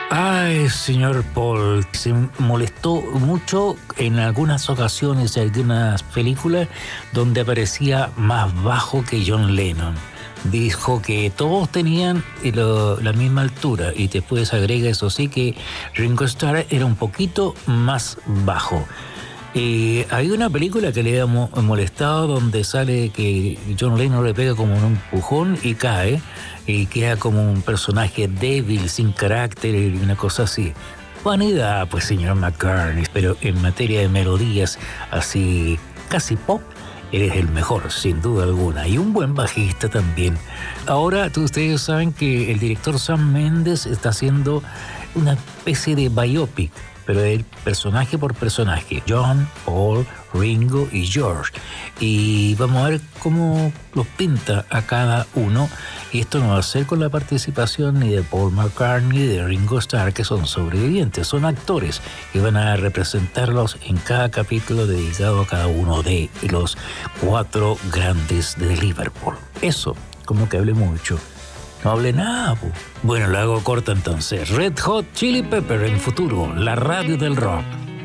Ay, señor Paul, se molestó mucho en algunas ocasiones, en algunas películas, donde aparecía más bajo que John Lennon. Dijo que todos tenían la misma altura y después agrega, eso sí, que Ringo Starr era un poquito más bajo. Hay una película que le ha molestado donde sale que John Lennon le pega como un empujón y cae y queda como un personaje débil, sin carácter y una cosa así. Vanidad, pues, señor McCartney, pero en materia de melodías así casi pop, eres el mejor, sin duda alguna, y un buen bajista también. Ahora, ustedes saben que el director Sam Mendes está haciendo una especie de biopic, pero el personaje por personaje, John, Paul, Ringo y George. Y vamos a ver cómo los pinta a cada uno. Y esto no va a ser con la participación ni de Paul McCartney ni de Ringo Starr, que son sobrevivientes, son actores que van a representarlos en cada capítulo dedicado a cada uno de los 4 grandes de Liverpool. Eso, como que hablé mucho. No hable nada, po. Bueno, lo hago corto entonces. Red Hot Chili Pepper en futuro, la radio del rock.